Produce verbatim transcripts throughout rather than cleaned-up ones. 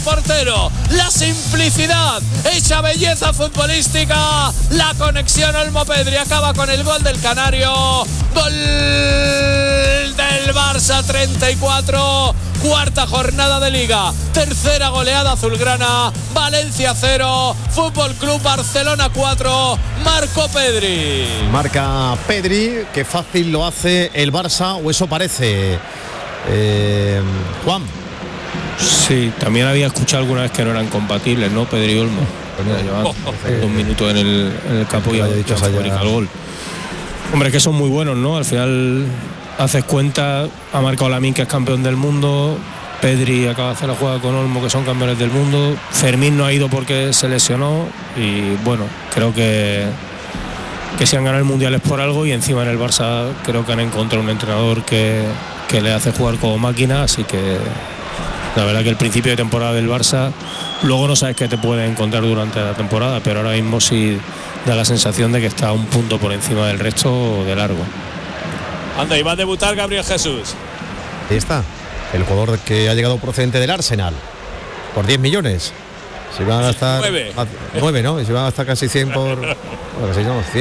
portero, la simplicidad, hecha belleza futbolística, la conexión Olmo-Pedri acaba con el gol del canario. Gol del Barça, treinta y cuatro, cuarta jornada de Liga, tercera goleada azulgrana. Valencia cero, Fútbol Club Barcelona cuatro, marcó Pedri. Marca Pedri, que fácil lo hace el Barça, o eso parece. Eh, Juan. Sí, también había escuchado alguna vez que no eran compatibles, ¿no? Pedri y Olmo. Mira, llevan oh, oh, dos minutos en el, en el campo y ha dicho el gol. Hombre, que son muy buenos, ¿no? Al final haces cuenta, ha marcado Lamine, que es campeón del mundo. Pedri acaba de hacer la jugada con Olmo, que son campeones del mundo. Fermín no ha ido porque se lesionó. Y bueno, creo que que si han ganado el Mundial es por algo. Y encima en el Barça creo que han encontrado un entrenador que, que le hace jugar como máquina. Así que la verdad que el principio de temporada del Barça, luego no sabes qué te puede encontrar durante la temporada, pero ahora mismo sí da la sensación de que está un punto por encima del resto de largo. Anda, y va a debutar Gabriel Jesús. Ahí está, el jugador que ha llegado procedente del Arsenal por diez millones. Se iban a gastar nueve, ¿no? Y se iban a gastar casi cien por bueno, casi cien,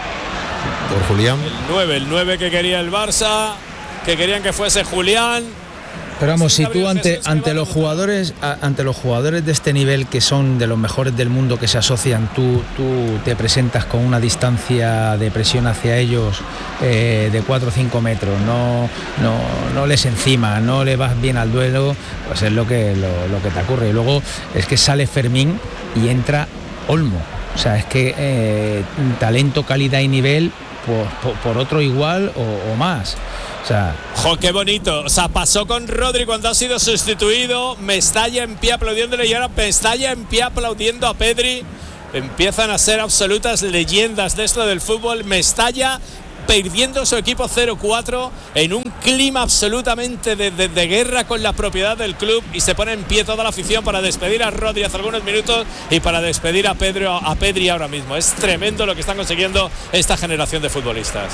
¿no? Por Julián. El nueve, el nueve que quería el Barça, que querían que fuese Julián. Pero vamos, si tú ante ante los jugadores a, ante los jugadores de este nivel, que son de los mejores del mundo, que se asocian, tú tú te presentas con una distancia de presión hacia ellos eh, de cuatro o cinco metros, no no no les encima, no le vas bien al duelo, pues es lo que lo, lo que te ocurre. Y luego es que sale Fermín y entra Olmo. O sea, es que eh, talento, calidad y nivel por, por, por otro igual o, o más. O sea, ¡jo, qué bonito! O sea, pasó con Rodri cuando ha sido sustituido. Mestalla en pie aplaudiéndole y ahora Mestalla en pie aplaudiendo a Pedri. Empiezan a ser absolutas leyendas de esto del fútbol. Mestalla perdiendo su equipo cero cuatro en un clima absolutamente de, de, de guerra con la propiedad del club, y se pone en pie toda la afición para despedir a Rodri hace algunos minutos y para despedir a Pedro, a Pedri ahora mismo. Es tremendo lo que están consiguiendo esta generación de futbolistas.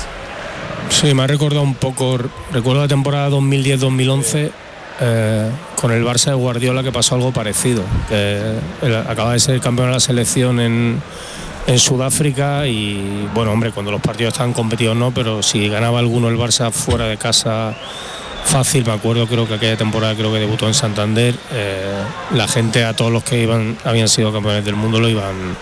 Sí, me ha recordado un poco, recuerdo la temporada dos mil diez dos mil once eh, con el Barça de Guardiola, que pasó algo parecido, que eh, acaba de ser campeón de la selección en, en Sudáfrica y bueno, hombre, cuando los partidos estaban competidos no, pero si ganaba alguno el Barça fuera de casa fácil, me acuerdo, creo que aquella temporada creo que debutó en Santander, eh, la gente, a todos los que iban habían sido campeones del mundo, lo iban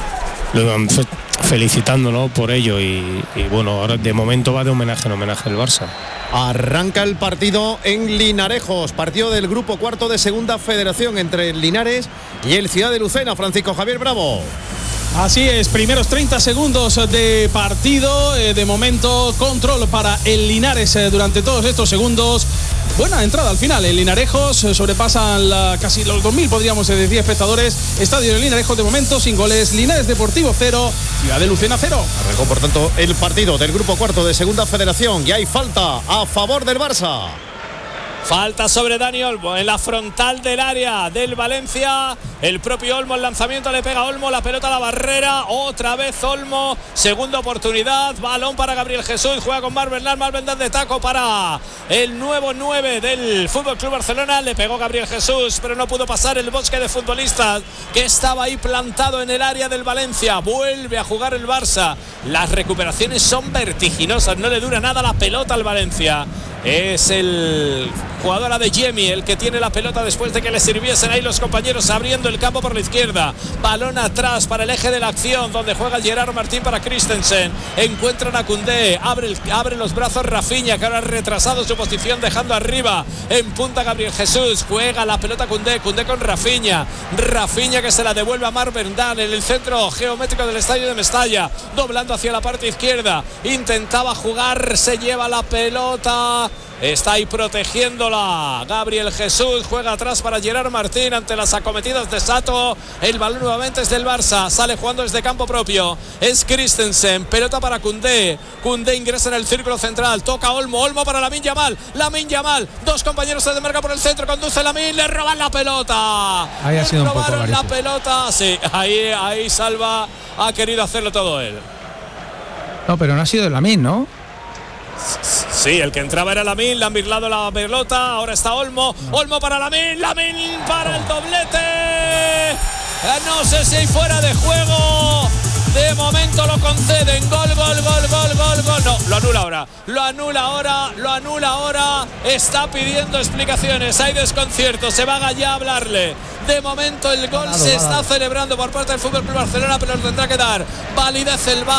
lo iban fe- felicitando, ¿no?, por ello y, y bueno, ahora de momento va de homenaje en homenaje el Barça. Arranca el partido en Linarejos, partido del grupo cuarto de Segunda Federación entre el Linares y el Ciudad de Lucena. Francisco Javier Bravo. Así es, primeros treinta segundos de partido, eh, de momento control para el Linares eh, durante todos estos segundos. Buena entrada al final, en Linarejos eh, sobrepasan la, casi los dos mil, podríamos decir, espectadores. Estadio de Linarejos de momento sin goles. Linares Deportivo cero, Ciudad de Lucena cero. Arrancó por tanto el partido del grupo cuarto de Segunda Federación y hay falta a favor del Barça. Falta sobre Dani Olmo en la frontal del área del Valencia. El propio Olmo, el lanzamiento le pega a Olmo, la pelota a la barrera. Otra vez Olmo, segunda oportunidad. Balón para Gabriel Jesús, juega con Marc Bernal. Marc Bernal de taco para el nuevo nueve del F C Barcelona. Le pegó Gabriel Jesús, pero no pudo pasar el bosque de futbolistas que estaba ahí plantado en el área del Valencia. Vuelve a jugar el Barça. Las recuperaciones son vertiginosas, no le dura nada la pelota al Valencia. Es el jugador de Jemi el que tiene la pelota después de que le sirviesen ahí los compañeros, abriendo el campo por la izquierda. Balón atrás para el eje de la acción, donde juega Gerard Martín para Christensen. Encuentran a Koundé, abre, el, abre los brazos Rafinha, que ahora ha retrasado su posición, dejando arriba en punta Gabriel Jesús. Juega la pelota Koundé, Koundé con Rafinha. Rafinha que se la devuelve a Marc Bernal en el centro geométrico del estadio de Mestalla, doblando hacia la parte izquierda. Intentaba jugar, se lleva la pelota. Está ahí protegiéndola Gabriel Jesús, juega atrás para Gerard Martín ante las acometidas de Sato. El balón nuevamente es del Barça, sale jugando desde campo propio, es Christensen, pelota para Koundé. Koundé ingresa en el círculo central, toca Olmo, Olmo para Lamine Yamal, Lamine Yamal, dos compañeros se demarcan por el centro, conduce Lamine, le roban la pelota. Ahí ha sido un poco robaron la pelota, sí, ahí, ahí Salva ha querido hacerlo todo él. No, pero no ha sido Lamine, ¿no? Sí, el que entraba era Lamine, le han virlado la pelota, ahora está Olmo, no. Olmo para Lamine, Lamine para el doblete. No sé si hay fuera de juego. De momento lo conceden. Gol, gol, gol, gol, gol, gol. No, lo anula ahora. Lo anula ahora, lo anula ahora. Está pidiendo explicaciones. Hay desconcierto. Se va allá a hablarle. De momento el gol se está celebrando por parte del F C Barcelona, pero lo tendrá que dar validez el V A R.